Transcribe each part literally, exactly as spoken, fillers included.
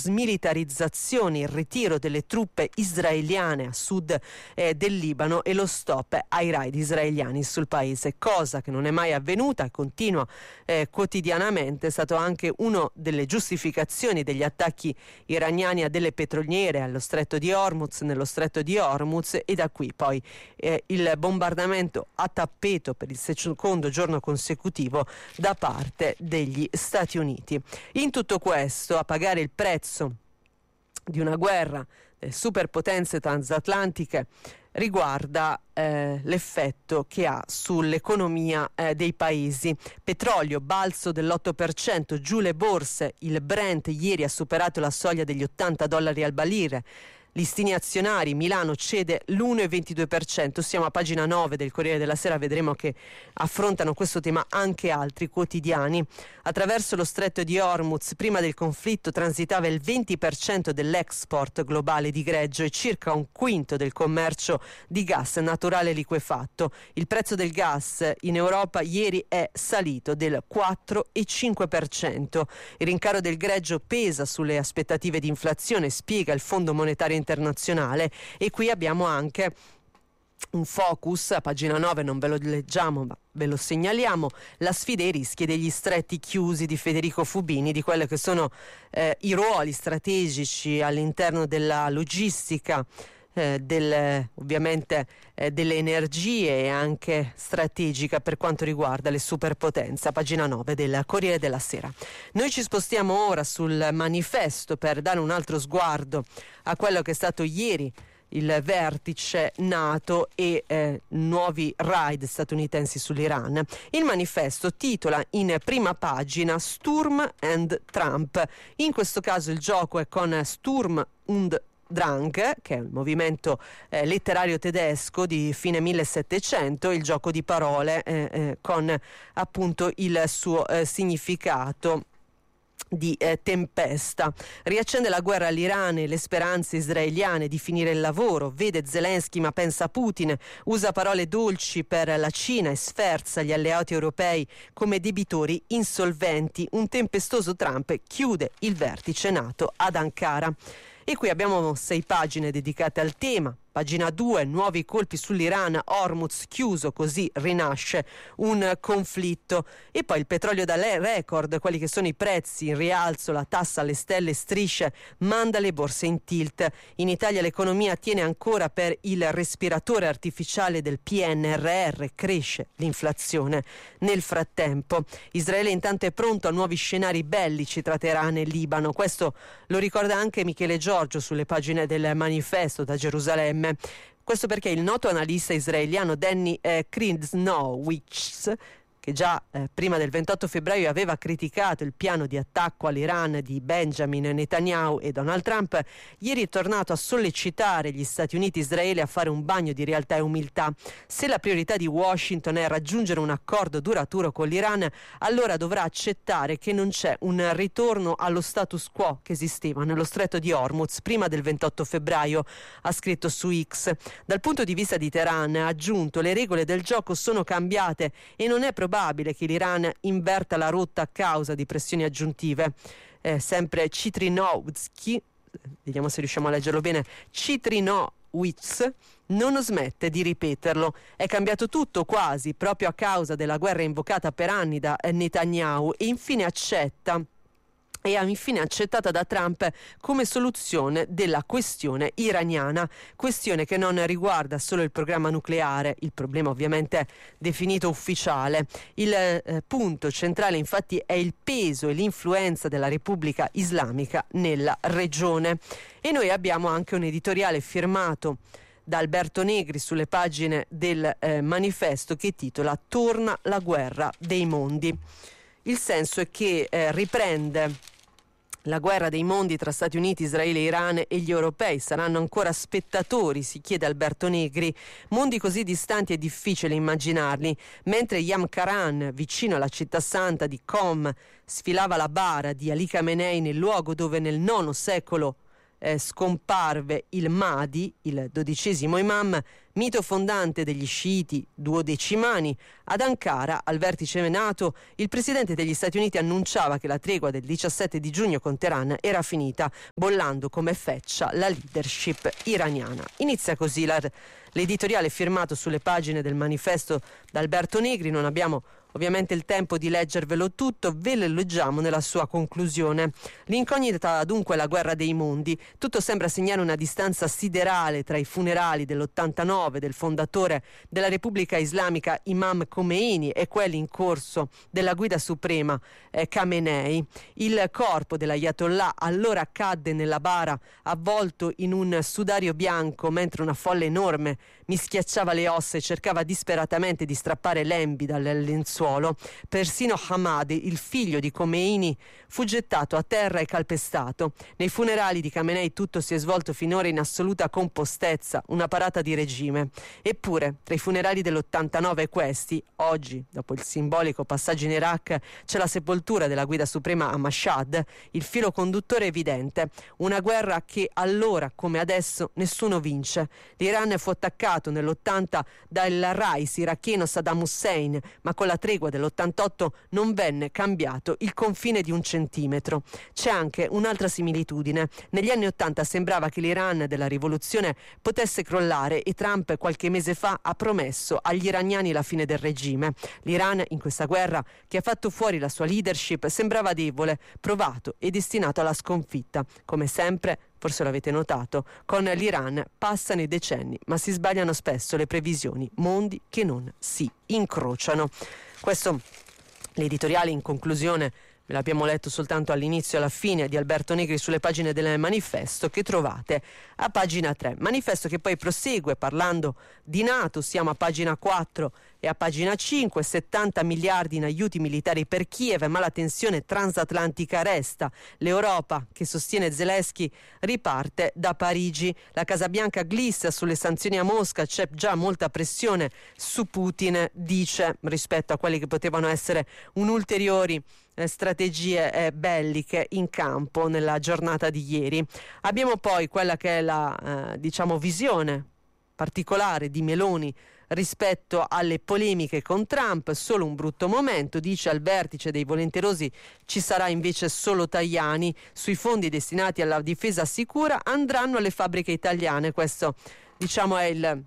smilitarizzazione, il ritiro delle truppe israeliane a sud eh, del Libano e lo stop ai raid israeliani sul paese, cosa che non è mai avvenuta e continua eh, quotidianamente. È stato anche uno delle giustificazioni degli attacchi iraniani a delle petroliere allo stretto di Hormuz, nello stretto di Hormuz, e da qui poi eh, il bombardamento a tappeto per il secondo giorno consecutivo da parte degli Stati Uniti. In tutto questo, a pagare il prezzo di una guerra delle superpotenze transatlantiche riguarda eh, l'effetto che ha sull'economia eh, dei paesi. Petrolio, balzo dell'otto per cento, giù le borse, il Brent ieri ha superato la soglia degli ottanta dollari al barile. Listini azionari, Milano cede l'uno virgola ventidue per cento, siamo a pagina nove del Corriere della Sera, vedremo che affrontano questo tema anche altri quotidiani. Attraverso lo stretto di Hormuz, prima del conflitto, transitava il venti per cento dell'export globale di greggio e circa un quinto del commercio di gas naturale liquefatto. Il prezzo del gas in Europa ieri è salito del quattro virgola cinque per cento. Il rincaro del greggio pesa sulle aspettative di inflazione, spiega il Fondo Monetario Internazionale, e qui abbiamo anche un focus a pagina nove, non ve lo leggiamo ma ve lo segnaliamo, la sfida e i rischi degli stretti chiusi di Federico Fubini, di quelli che sono eh, i ruoli strategici all'interno della logistica, eh, del, ovviamente eh, delle energie, e anche strategica per quanto riguarda le superpotenze, a pagina nove del Corriere della Sera. Noi ci spostiamo ora sul Manifesto per dare un altro sguardo a quello che è stato ieri il vertice NATO e eh, nuovi raid statunitensi sull'Iran. Il Manifesto titola in prima pagina Sturm and Trump. In questo caso il gioco è con Sturm und Drang, che è il movimento eh, letterario tedesco di fine millesettecento, il gioco di parole eh, eh, con appunto il suo eh, significato di eh, tempesta. Riaccende la guerra all'Iran e le speranze israeliane di finire il lavoro. Vede Zelensky ma pensa a Putin, usa parole dolci per la Cina e sferza gli alleati europei come debitori insolventi. Un tempestoso Trump chiude il vertice NATO ad Ankara. E qui abbiamo sei pagine dedicate al tema. Pagina due, nuovi colpi sull'Iran, Hormuz chiuso, così rinasce un conflitto. E poi il petrolio da record, quelli che sono i prezzi in rialzo, la tassa alle stelle strisce, manda le borse in tilt. In Italia l'economia tiene ancora per il respiratore artificiale del P N R R, cresce l'inflazione. Nel frattempo, Israele intanto è pronto a nuovi scenari bellici tra Teheran e Libano. Questo lo ricorda anche Michele Giorgio sulle pagine del Manifesto da Gerusalemme. Questo perché il noto analista israeliano Danny eh, Krznowicz, che già eh, prima del ventotto febbraio aveva criticato il piano di attacco all'Iran di Benjamin Netanyahu e Donald Trump, ieri è tornato a sollecitare gli Stati Uniti e Israele a fare un bagno di realtà e umiltà. Se la priorità di Washington è raggiungere un accordo duraturo con l'Iran, allora dovrà accettare che non c'è un ritorno allo status quo che esisteva nello stretto di Hormuz prima del ventotto febbraio, ha scritto su X. Dal punto di vista di Teheran, ha aggiunto, le regole del gioco sono cambiate e non è probabile probabile che l'Iran inverta la rotta a causa di pressioni aggiuntive. Eh, sempre Citrinowski, vediamo se riusciamo a leggerlo bene, Citrinowicz non smette di ripeterlo. È cambiato tutto quasi proprio a causa della guerra invocata per anni da Netanyahu, e infine accetta e ha infine accettata da Trump come soluzione della questione iraniana, questione che non riguarda solo il programma nucleare, il problema ovviamente definito ufficiale. Il eh, punto centrale infatti è il peso e l'influenza della Repubblica Islamica nella regione. E noi abbiamo anche un editoriale firmato da Alberto Negri sulle pagine del eh, Manifesto che titola Torna la guerra dei mondi. Il senso è che eh, riprende la guerra dei mondi tra Stati Uniti, Israele, Iran e gli europei. Saranno ancora spettatori, si chiede Alberto Negri. Mondi così distanti è difficile immaginarli. Mentre Yam Karan, vicino alla città santa di Qom, sfilava la bara di Ali Khamenei nel luogo dove nel nono secolo eh, scomparve il Mahdi, il dodicesimo imam, mito fondante degli sciiti duodecimani. Ad Ankara, al vertice NATO, il presidente degli Stati Uniti annunciava che la tregua del diciassette di giugno con Teheran era finita, bollando come feccia la leadership iraniana. Inizia così la, l'editoriale firmato sulle pagine del manifesto da Alberto Negri. Non abbiamo ovviamente il tempo di leggervelo tutto, ve lo leggiamo nella sua conclusione. L'incognita dunque la guerra dei mondi. Tutto sembra segnare una distanza siderale tra i funerali dell'ottantanove del fondatore della Repubblica Islamica Imam Khomeini e quelli in corso della guida suprema eh, Khamenei. Il corpo dell'Ayatollah allora cadde nella bara avvolto in un sudario bianco mentre una folla enorme mi schiacciava le ossa e cercava disperatamente di strappare lembi dal lenzuolo. Persino Hamad, il figlio di Khomeini, fu gettato a terra e calpestato. Nei funerali di Khamenei tutto si è svolto finora in assoluta compostezza, una parata di regime. Eppure, tra i funerali dell'ottantanove e questi, oggi, dopo il simbolico passaggio in Iraq, c'è la sepoltura della guida suprema a Mashhad, il filo conduttore è evidente. Una guerra che allora, come adesso, nessuno vince. L'Iran fu attaccato nell'ottanta dal rais iracheno Saddam Hussein, ma con la tregua dell'ottantotto non venne cambiato il confine di un centimetro. C'è anche un'altra similitudine. Negli anni ottanta sembrava che l'Iran della rivoluzione potesse crollare e Trump qualche mese fa ha promesso agli iraniani la fine del regime. L'Iran in questa guerra, che ha fatto fuori la sua leadership, sembrava debole, provato e destinato alla sconfitta. Come sempre, forse l'avete notato, con l'Iran passano i decenni, ma si sbagliano spesso le previsioni, mondi che non si incrociano. Questo l'editoriale in conclusione. Ve l'abbiamo letto soltanto all'inizio e alla fine di Alberto Negri sulle pagine del manifesto che trovate a pagina tre. Manifesto che poi prosegue parlando di NATO, siamo a pagina quattro e a pagina cinque, settanta miliardi in aiuti militari per Kiev, ma la tensione transatlantica resta. L'Europa che sostiene Zelensky riparte da Parigi. La Casa Bianca glissa sulle sanzioni a Mosca, c'è già molta pressione su Putin, dice, rispetto a quelli che potevano essere un ulteriori Eh, strategie eh, belliche in campo nella giornata di ieri. Abbiamo poi quella che è la eh, diciamo visione particolare di Meloni rispetto alle polemiche con Trump. Solo un brutto momento, dice, al vertice dei volenterosi ci sarà invece solo Tajani. Sui fondi destinati alla difesa sicura andranno alle fabbriche italiane. Questo diciamo è il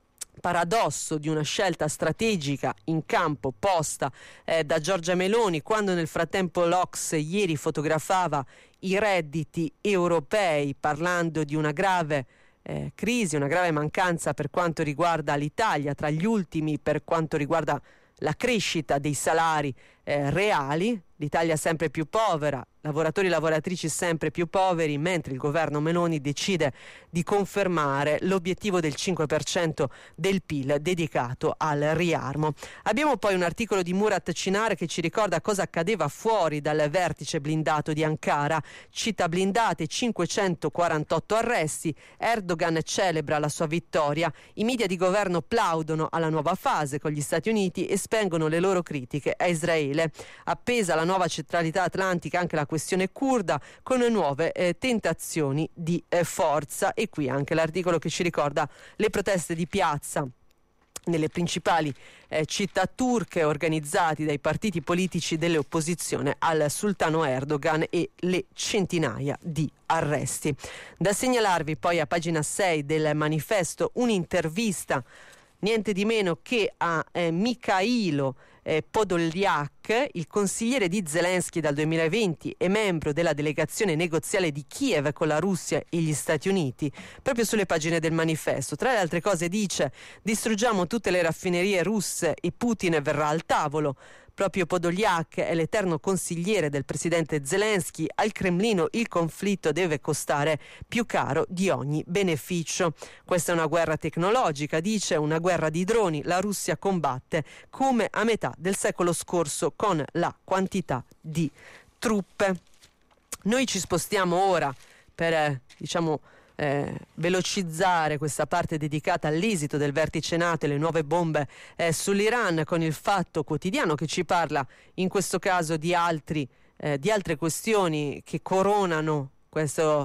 paradosso di una scelta strategica in campo posta eh, da Giorgia Meloni, quando nel frattempo l'Ox ieri fotografava i redditi europei parlando di una grave eh, crisi, una grave mancanza per quanto riguarda l'Italia, tra gli ultimi per quanto riguarda la crescita dei salari eh, reali. L'Italia sempre più povera, lavoratori e lavoratrici sempre più poveri, mentre il governo Meloni decide di confermare l'obiettivo del cinque per cento del P I L dedicato al riarmo. Abbiamo poi un articolo di Murat Cinar che ci ricorda cosa accadeva fuori dal vertice blindato di Ankara. Città blindate, cinquecentoquarantotto arresti, Erdogan celebra la sua vittoria, i media di governo plaudono alla nuova fase con gli Stati Uniti e spengono le loro critiche a Israele. Appesa la nuova centralità atlantica anche la questione curda, con nuove eh, tentazioni di eh, forza. E qui anche l'articolo che ci ricorda le proteste di piazza nelle principali eh, città turche organizzati dai partiti politici dell'opposizione al sultano Erdogan e le centinaia di arresti. Da segnalarvi poi a pagina sei del manifesto un'intervista niente di meno che a eh, Mikhailo eh, Podolyak, il consigliere di Zelensky dal duemilaventi e membro della delegazione negoziale di Kiev con la Russia e gli Stati Uniti, proprio sulle pagine del manifesto. Tra le altre cose dice: distruggiamo tutte le raffinerie russe e Putin verrà al tavolo. Proprio Podolyak è l'eterno consigliere del presidente Zelensky. Al Cremlino il conflitto deve costare più caro di ogni beneficio. Questa è una guerra tecnologica, dice, una guerra di droni. La Russia combatte come a metà del secolo scorso con la quantità di truppe. Noi ci spostiamo ora per, eh, diciamo, Eh, velocizzare questa parte dedicata all'esito del vertice NATO e le nuove bombe eh, sull'Iran, con il Fatto Quotidiano che ci parla in questo caso di altri eh, di altre questioni che coronano questo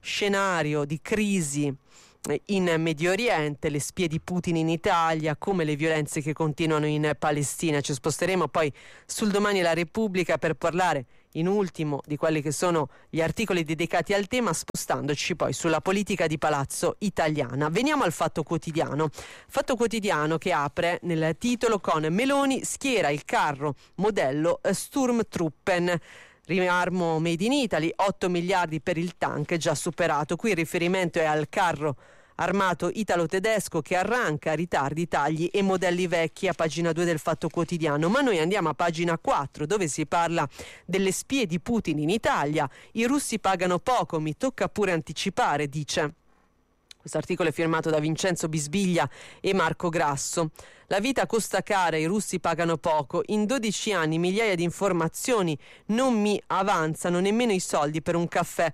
scenario di crisi in Medio Oriente, le spie di Putin in Italia, come le violenze che continuano in Palestina. Ci sposteremo poi sul Domani La Repubblica per parlare in ultimo di quelli che sono gli articoli dedicati al tema, spostandoci poi sulla politica di palazzo italiana. Veniamo al Fatto Quotidiano. Fatto Quotidiano che apre nel titolo con Meloni schiera il carro modello Sturmtruppen. Riarmo made in Italy, otto miliardi per il tank già superato. Qui il riferimento è al carro armato italo-tedesco che arranca ritardi, tagli e modelli vecchi, a pagina due del Fatto Quotidiano. Ma noi andiamo a pagina quattro, dove si parla delle spie di Putin in Italia. I russi pagano poco, mi tocca pure anticipare, dice. Questo articolo è firmato da Vincenzo Bisbiglia e Marco Grasso. La vita costa cara, i russi pagano poco. In dodici anni migliaia di informazioni, non mi avanzano nemmeno i soldi per un caffè.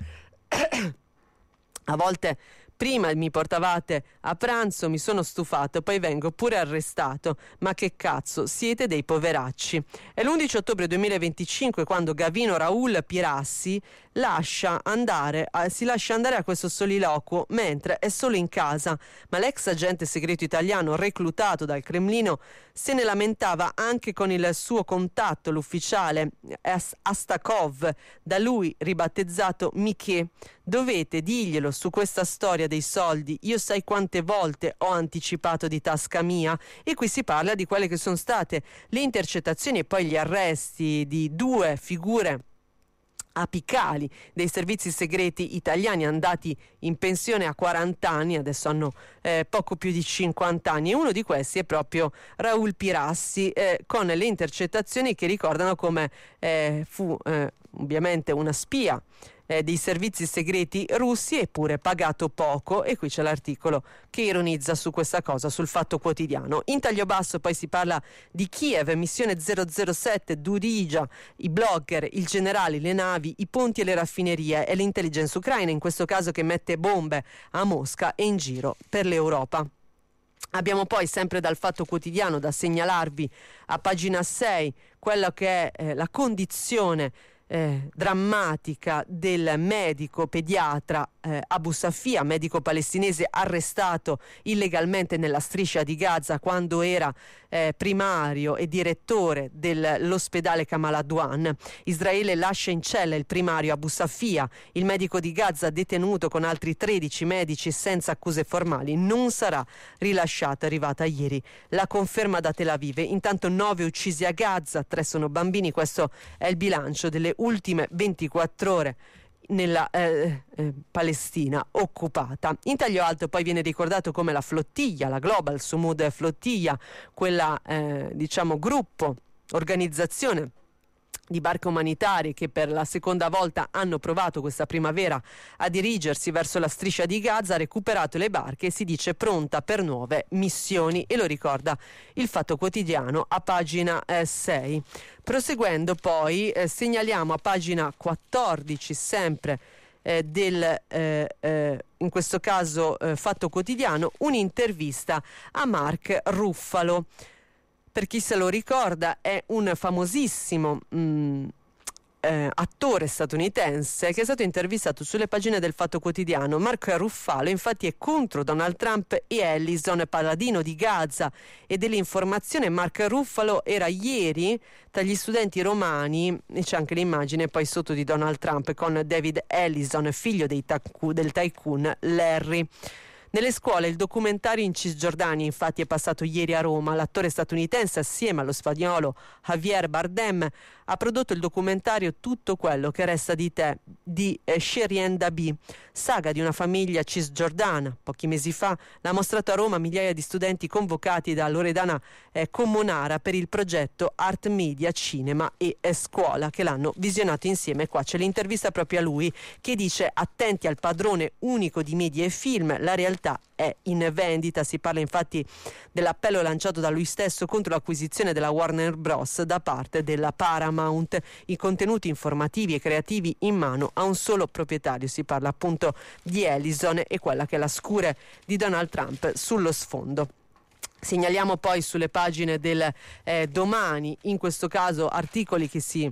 A volte prima mi portavate a pranzo, mi sono stufato, poi vengo pure arrestato. Ma che cazzo, siete dei poveracci. È l'undici ottobre duemilaventicinque quando Gavino Raul Pirassi lascia andare, a, si lascia andare a questo soliloquo mentre è solo in casa, ma l'ex agente segreto italiano reclutato dal Cremlino se ne lamentava anche con il suo contatto, l'ufficiale Astakov, da lui ribattezzato Miché. Dovete dirglielo su questa storia dei soldi, io sai quante volte ho anticipato di tasca mia. E qui si parla di quelle che sono state le intercettazioni e poi gli arresti di due figure apicali dei servizi segreti italiani andati in pensione a quaranta anni, adesso hanno eh, poco più di cinquanta anni, e uno di questi è proprio Raul Pirassi, eh, con le intercettazioni che ricordano come eh, fu eh, ovviamente una spia Eh, dei servizi segreti russi, eppure pagato poco. E qui c'è l'articolo che ironizza su questa cosa sul Fatto Quotidiano. In taglio basso poi si parla di Kiev, missione zero zero sette, Durigia, i blogger, il generale, le navi, i ponti e le raffinerie, e l'intelligence ucraina in questo caso che mette bombe a Mosca e in giro per l'Europa. Abbiamo poi sempre dal Fatto Quotidiano da segnalarvi a pagina sei quella che è eh, la condizione Eh, drammatica del medico pediatra eh, Abu Safia, medico palestinese arrestato illegalmente nella striscia di Gaza quando era eh, primario e direttore dell'ospedale Kamal Adwan. Israele lascia in cella il primario Abu Safia, il medico di Gaza detenuto con altri tredici medici senza accuse formali, non sarà rilasciato. È arrivata ieri la conferma da Tel Aviv. Intanto nove uccisi a Gaza, tre sono bambini. Questo è il bilancio delle ultime ventiquattro ore nella eh, eh, Palestina occupata. In taglio alto poi viene ricordato come la flottiglia, la Global Sumud Flottiglia, quella eh, diciamo gruppo, organizzazione di barche umanitarie che per la seconda volta hanno provato questa primavera a dirigersi verso la striscia di Gaza, ha recuperato le barche e si dice pronta per nuove missioni, e lo ricorda il Fatto Quotidiano a pagina eh, sei. Proseguendo poi eh, segnaliamo a pagina quattordici sempre eh, del eh, eh, in questo caso eh, Fatto Quotidiano un'intervista a Mark Ruffalo. Per chi se lo ricorda, è un famosissimo mh, eh, attore statunitense che è stato intervistato sulle pagine del Fatto Quotidiano. Mark Ruffalo infatti è contro Donald Trump e Ellison, paladino di Gaza e dell'informazione. Mark Ruffalo era ieri tra gli studenti romani, e c'è anche l'immagine poi sotto di Donald Trump con David Ellison, figlio dei tacu- del tycoon Larry. Nelle scuole il documentario in Cisgiordania infatti è passato ieri a Roma. L'attore statunitense assieme allo spagnolo Javier Bardem ha prodotto il documentario Tutto quello che resta di te di eh, Sherien Dabi, saga di una famiglia cisgiordana. Pochi mesi fa l'ha mostrato a Roma migliaia di studenti convocati da Loredana eh, Comunara per il progetto Art Media Cinema e eh, Scuola, che l'hanno visionato insieme. Qua c'è l'intervista proprio a lui che dice: attenti al padrone unico di media e film, la realtà è in vendita. Si parla infatti dell'appello lanciato da lui stesso contro l'acquisizione della Warner Bros. Da parte della Paramount. I contenuti informativi e creativi in mano a un solo proprietario. Si parla appunto di Ellison e quella che è la scure di Donald Trump sullo sfondo. Segnaliamo poi sulle pagine del eh, Domani, in questo caso articoli che si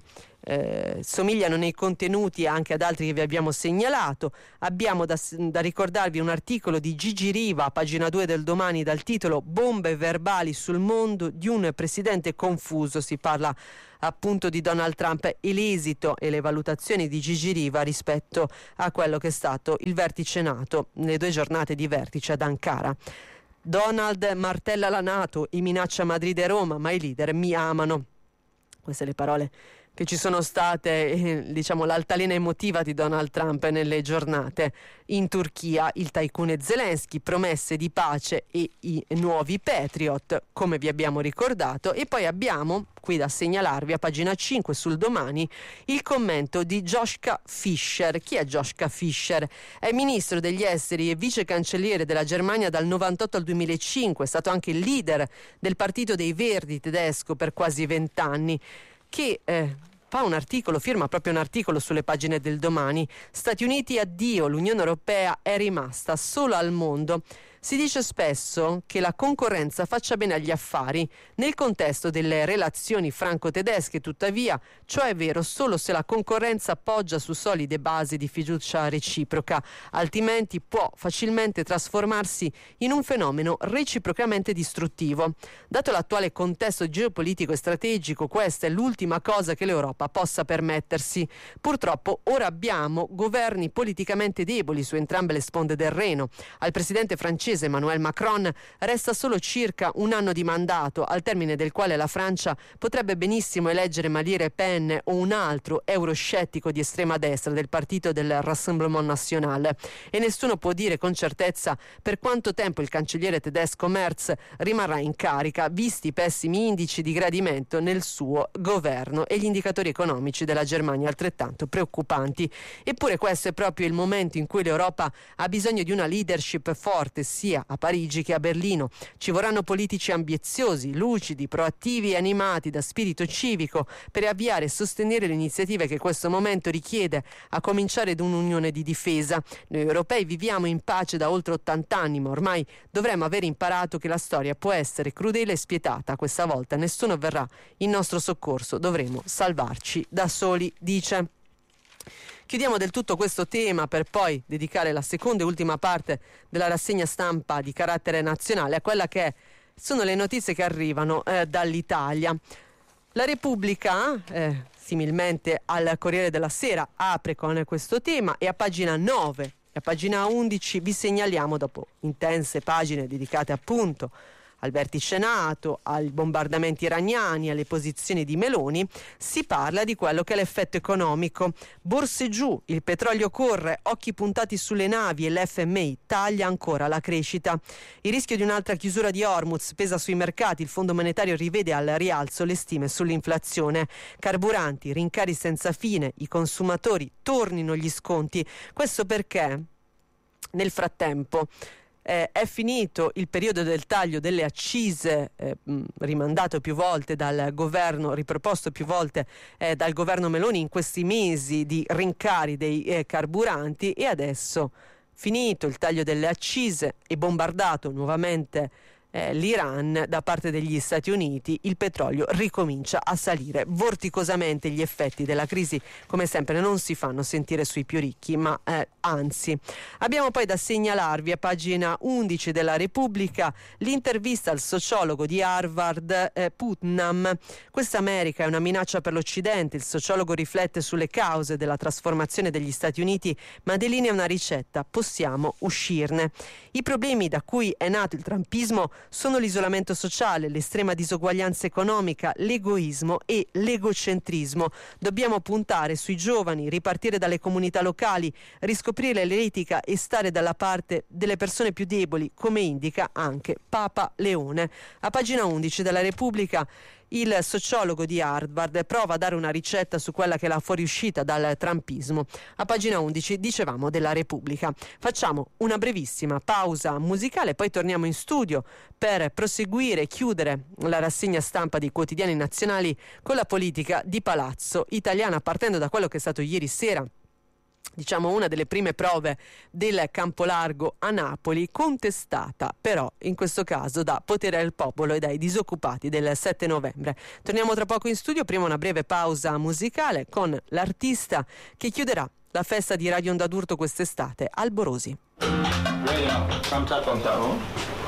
Eh, somigliano nei contenuti anche ad altri che vi abbiamo segnalato. Abbiamo da, da ricordarvi un articolo di Gigi Riva, pagina due del Domani, dal titolo "Bombe verbali sul mondo di un presidente confuso". Si parla appunto di Donald Trump e l'esito e le valutazioni di Gigi Riva rispetto a quello che è stato il vertice NATO, le due giornate di vertice ad Ankara. Donald martella la NATO e minaccia Madrid e Roma, ma i leader mi amano. Queste le parole che ci sono state, eh, diciamo, l'altalena emotiva di Donald Trump nelle giornate. In Turchia il tycoon Zelensky, promesse di pace e i nuovi Patriot, come vi abbiamo ricordato. E poi abbiamo qui da segnalarvi a pagina cinque sul Domani il commento di Joschka Fischer. Chi è Joschka Fischer? È ministro degli esteri e vice cancelliere della Germania dal novantotto al duemilacinque, è stato anche il leader del partito dei Verdi tedesco per quasi vent'anni, che eh, fa un articolo, firma proprio un articolo sulle pagine del Domani. Stati Uniti addio, l'Unione Europea è rimasta sola al mondo. Si dice spesso che la concorrenza faccia bene agli affari. Nel contesto delle relazioni franco-tedesche, tuttavia, ciò è vero solo se la concorrenza poggia su solide basi di fiducia reciproca, altrimenti può facilmente trasformarsi in un fenomeno reciprocamente distruttivo. Dato l'attuale contesto geopolitico e strategico, questa è l'ultima cosa che l'Europa possa permettersi. Purtroppo ora abbiamo governi politicamente deboli su entrambe le sponde del Reno. Al presidente francese Emmanuel Macron resta solo circa un anno di mandato, al termine del quale la Francia potrebbe benissimo eleggere Marine Le Pen o un altro euroscettico di estrema destra del partito del Rassemblement National, e nessuno può dire con certezza per quanto tempo il cancelliere tedesco Merz rimarrà in carica, visti i pessimi indici di gradimento nel suo governo e gli indicatori economici della Germania altrettanto preoccupanti. Eppure questo è proprio il momento in cui l'Europa ha bisogno di una leadership forte, sia a Parigi che a Berlino. Ci vorranno politici ambiziosi, lucidi, proattivi e animati da spirito civico per avviare e sostenere le iniziative che questo momento richiede, a cominciare da un'unione di difesa. Noi europei viviamo in pace da oltre ottanta anni, ma ormai dovremmo aver imparato che la storia può essere crudele e spietata. Questa volta nessuno verrà in nostro soccorso, dovremo salvarci da soli, dice. Chiudiamo del tutto questo tema per poi dedicare la seconda e ultima parte della rassegna stampa di carattere nazionale a quella che sono le notizie che arrivano eh, dall'Italia. La Repubblica, eh, similmente al Corriere della Sera, apre con questo tema e a pagina nove e a pagina undici vi segnaliamo, dopo intense pagine dedicate appunto al vertice NATO, ai bombardamenti iraniani, alle posizioni di Meloni, si parla di quello che è l'effetto economico. Borse giù, il petrolio corre, occhi puntati sulle navi e l'F M I taglia ancora la crescita. Il rischio di un'altra chiusura di Hormuz pesa sui mercati, il Fondo Monetario rivede al rialzo le stime sull'inflazione. Carburanti, rincari senza fine, i consumatori tornino gli sconti. Questo perché nel frattempo Eh, è finito il periodo del taglio delle accise, eh, rimandato più volte dal governo, riproposto più volte eh, dal governo Meloni in questi mesi di rincari dei eh, carburanti, e adesso, finito il taglio delle accise e bombardato nuovamente eh, l'Iran da parte degli Stati Uniti, il petrolio ricomincia a salire vorticosamente. Gli effetti della crisi, come sempre, non si fanno sentire sui più ricchi, ma eh, anzi. Abbiamo poi da segnalarvi a pagina undici della Repubblica l'intervista al sociologo di Harvard eh, Putnam. Questa America è una minaccia per l'Occidente. Il sociologo riflette sulle cause della trasformazione degli Stati Uniti, ma delinea una ricetta: possiamo uscirne. I problemi da cui è nato il trumpismo sono l'isolamento sociale, l'estrema disuguaglianza economica, l'egoismo e l'egocentrismo. Dobbiamo puntare sui giovani, ripartire dalle comunità locali, riscoprire l'etica e stare dalla parte delle persone più deboli, come indica anche Papa Leone. A pagina undici della Repubblica il sociologo di Harvard prova a dare una ricetta su quella che è la fuoriuscita dal trumpismo. A pagina undici dicevamo della Repubblica. Facciamo una brevissima pausa musicale, poi torniamo in studio per proseguire e chiudere la rassegna stampa dei quotidiani nazionali con la politica di palazzo italiana, partendo da quello che è stato ieri sera diciamo una delle prime prove del campo largo a Napoli, contestata però in questo caso da Potere al Popolo e dai disoccupati del sette novembre. Torniamo tra poco in studio, prima una breve pausa musicale con l'artista che chiuderà la festa di Radio Onda d'Urto quest'estate, Alborosi. Radio, contact, contact, oh.